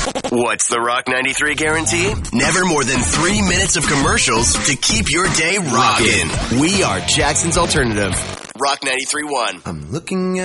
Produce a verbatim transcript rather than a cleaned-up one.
What's the Rock ninety-three guarantee? Never more than three minutes of commercials to keep your day rocking. We are Jackson's Alternative. Rock ninety-three point one. I'm looking at